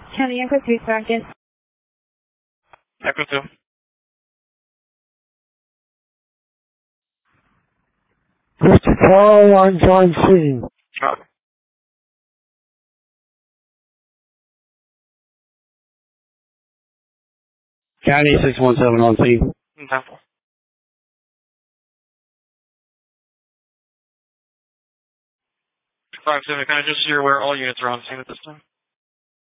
County Echo 3 Sergeant. Echo 2. Mr. Carl on joint scene. Copy. County 617 on scene. 10-4. 5-7, can I just hear where all units are on scene at this time?